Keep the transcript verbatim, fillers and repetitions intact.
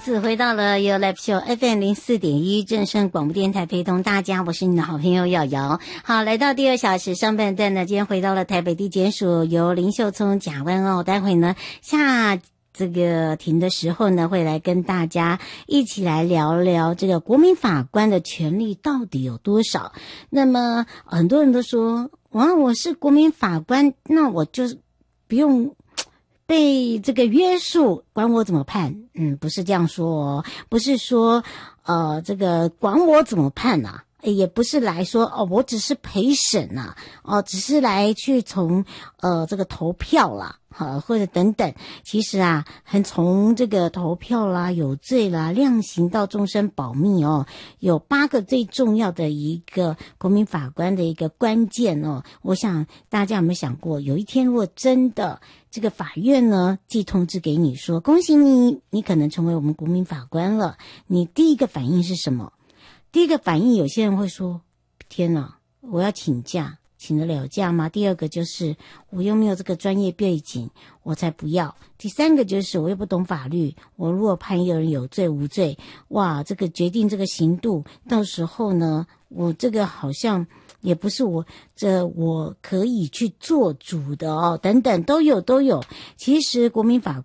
次回到了由 Live Show F M 零四点一正声广播电台，陪同大家，我是你的好朋友瑶瑶。好，来到第二小时上半段呢，今天回到了台北地检署，由林秀聪甲问哦，待会呢下这个庭的时候呢，会来跟大家一起来聊聊这个国民法官的权力到底有多少。那么很多人都说，哇，我是国民法官，那我就不用被这个约束，管我怎么判。嗯，不是这样说哦，不是说呃这个管我怎么判啊，也不是来说哦我只是陪审啊，哦只是来去从呃这个投票啦，好或者等等。其实啊，很从这个投票啦、有罪啦、量刑到终身保密哦，有八个最重要的一个国民法官的一个关键哦。我想大家有没有想过，有一天如果真的这个法院呢寄通知给你说，恭喜你，你可能成为我们国民法官了，你第一个反应是什么？第一个反应，有些人会说，天哪，我要请假，请得了假吗？第二个就是我又没有这个专业背景，我才不要。第三个就是我又不懂法律，我如果判一个人有罪无罪，哇，这个决定这个刑度，到时候呢，我这个好像也不是我这我可以去做主的哦，等等都有都有。其实国民法